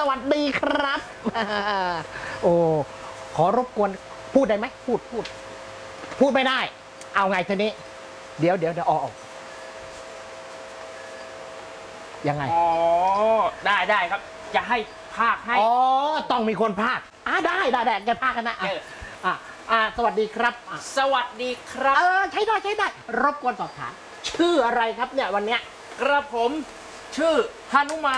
วัสดีครับโอ้ขอรบกวนพูดได้ไหมพูดไม่ได้เอาไงทีนี้เดี๋ยวออกยังไงอ๋อได้ครับจะให้ภาคให้อ๋อต้องมีคนภาคได้แกภาคกันนะสวัสดีครับสวัสดีครับใช้ได้รบกวนสอบถามชื่ออะไรครับเนี่ยวันเนี้ยกระผมชื่อหนุมาน